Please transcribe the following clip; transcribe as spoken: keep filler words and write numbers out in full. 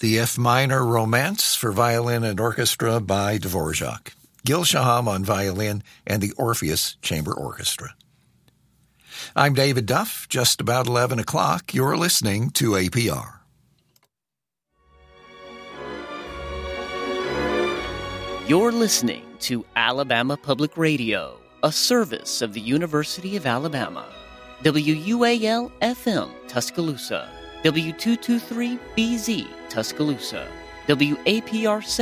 the F minor Romance for violin and orchestra by Dvorak, Gil Shaham on violin, and the Orpheus Chamber Orchestra. I'm David Duff, just about eleven o'clock. You're listening to A P R. You're listening to Alabama Public Radio, a service of the University of Alabama. W U A L F M, Tuscaloosa. W two twenty-three B Z, Tuscaloosa. W A P R